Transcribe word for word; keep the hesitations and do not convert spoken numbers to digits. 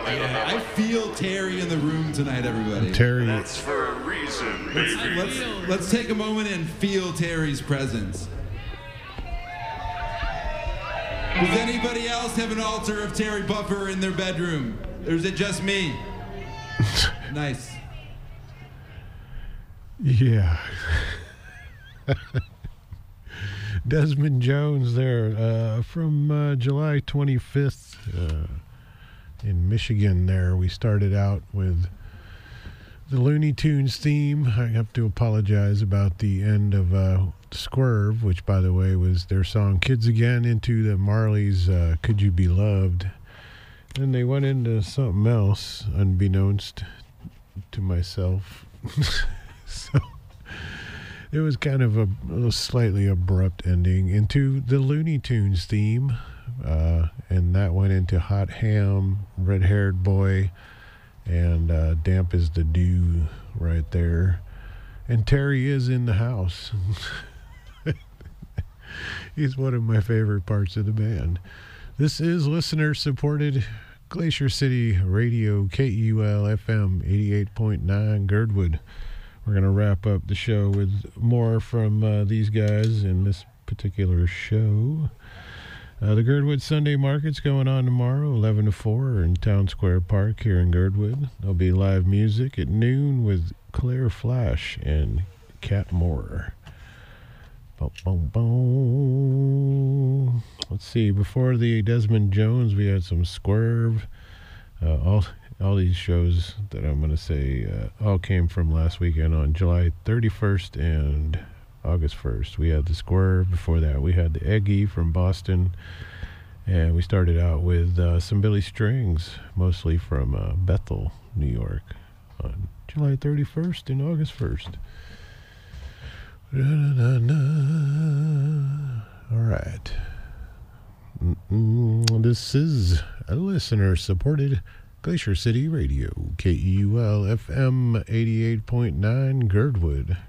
Yeah, I feel Terry in the room tonight, everybody. Terry. That's for a reason, baby. Let's, let's, let's take a moment and feel Terry's presence. Does anybody else have an altar of Terry Buffer in their bedroom? Or is it just me? Nice. Yeah. Desmond Jones there uh, from uh, July twenty-fifth uh, in Michigan there. We started out with the Looney Tunes theme. I have to apologize about the end of uh, Swerve, which, by the way, was their song Kids Again, into the Marleys' uh, Could You Be Loved. Then they went into something else, unbeknownst to myself. So it was kind of a, a slightly abrupt ending into the Looney Tunes theme. Uh, and that went into Hot Ham, Red-Haired Boy, and uh, Damp as the Dew right there. And Terry is in the house. He's one of my favorite parts of the band. This is listener-supported Glacier City Radio, K E U L F M eighty-eight point nine Girdwood. We're going to wrap up the show with more from uh, these guys in this particular show. Uh, the Girdwood Sunday Market's going on tomorrow, eleven to four, in Town Square Park here in Girdwood. There'll be live music at noon with Claire Flash and Cat Moore. Boom, boom, boom. Let's see. Before the Desmond Jones, we had some Swerve. Uh, all all these shows that I'm going to say uh, all came from last weekend on July thirty-first and August first. We had the Swerve. Before that, we had the Eggy from Boston. And we started out with uh, some Billy Strings, mostly from uh, Bethel, New York, on July thirty-first and August first. Da-da-da-da. All right. Mm-mm. This is a listener-supported Glacier City Radio, K E U L F M eighty-eight point nine Girdwood.